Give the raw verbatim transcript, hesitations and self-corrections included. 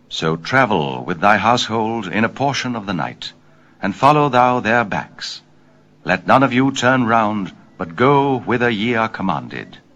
So travel with thy household in a portion of the night, and follow thou their backs. Let none of you turn round, but go whither ye are commanded.